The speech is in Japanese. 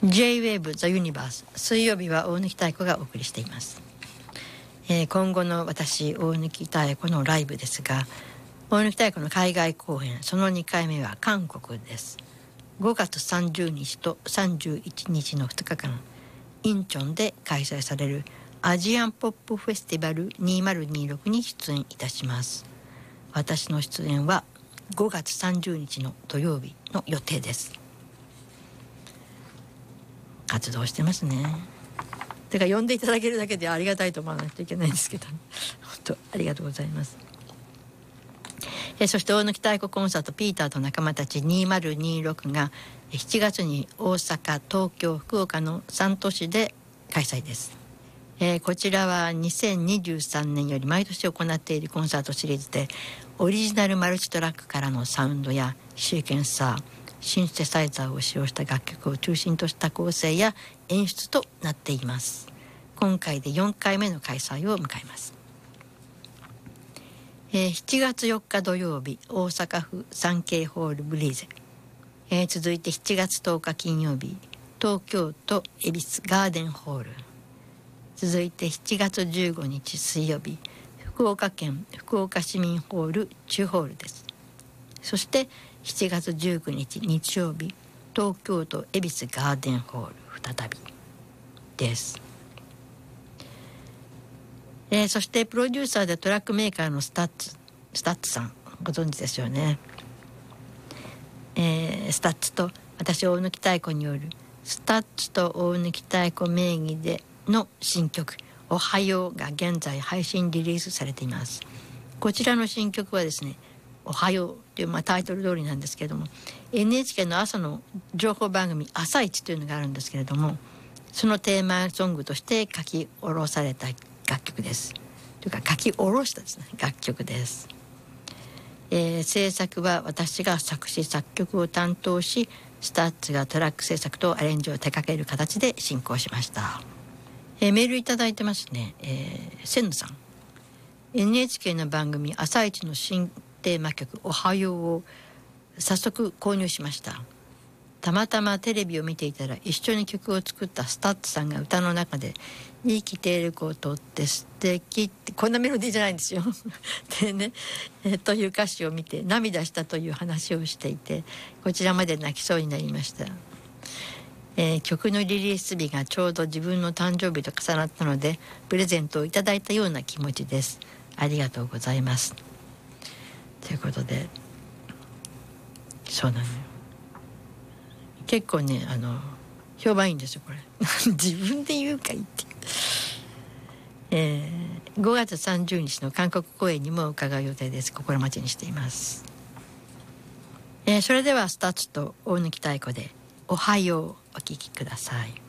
J-Wave The Universe、 水曜日は大貫妙子がお送りしています。今後の私大貫妙子のライブですが、大貫妙子の海外公演その2回目は韓国です。5月30日と31日の2日間、インチョンで開催されるアジアンポップフェスティバル2026に出演いたします。私の出演は5月30日の土曜日の予定です。活動してますね。てか呼んでいただけるだけでありがたいと思わないといけないんですけど、本当ありがとうございます。そして大貫妙子コンサートピーターと仲間たち2026が7月に大阪、東京、福岡の3都市で開催です。こちらは2023年より毎年行っているコンサートシリーズで、オリジナルマルチトラックからのサウンドやシーケンサー、シンセサイザーを使用した楽曲を中心とした構成や演出となっています。今回で4回目の開催を迎えます。7月4日土曜日、大阪府サンケイホールブリーゼ、続いて7月10日金曜日、東京都恵比寿ガーデンホール、続いて7月15日水曜日、福岡県福岡市民ホール中ホールです。そして7月19日日曜日、東京都恵比寿ガーデンホール再びです。そしてプロデューサーでトラックメーカーのスタッツさん、ご存知ですよね。スタッツと私大貫妙子によるスタッツと大貫妙子名義での新曲おはようが現在配信リリースされています。こちらの新曲はですね、おはようという、タイトル通りなんですけれども、 NHK の朝の情報番組朝一というのがあるんですけれども、そのテーマソングとして書き下ろされた楽曲です。というか書き下ろしたですね、楽曲です。制作は私が作詞作曲を担当し、スタッツがトラック制作とアレンジを手掛ける形で進行しました。メールいただいてますね。千野さん、 NHK の番組朝一の新テーマ曲おはようを早速購入しました。たまたまテレビを見ていたら一緒に曲を作ったスタッツさんが歌の中で生きていることって素敵って、こんなメロディーじゃないんですよでね、という歌詞を見て涙したという話をしていて、こちらまで泣きそうになりました。曲のリリース日がちょうど自分の誕生日と重なったのでプレゼントをいただいたような気持ちです。ありがとうございます。ということで、そうなのよ、結構ね評判いいんですよこれ自分で言うかいって、5月30日の韓国公演にも伺う予定です。心待ちにしています。それではスタッツと大貫妙子でおはようお聴きください。